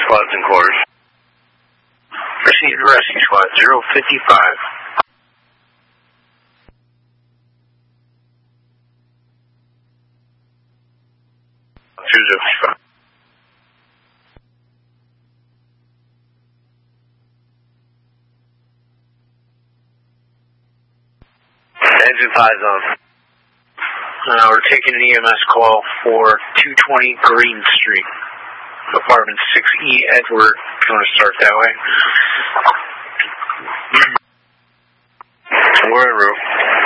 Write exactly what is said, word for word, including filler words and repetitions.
squads and quarters. Proceed to rescue squad zero fifty-five. two zero five. Engine five's on. Uh, we're taking an E M S call for two twenty Green Street. Apartment six E Edward. If you want to start that way. We're en route.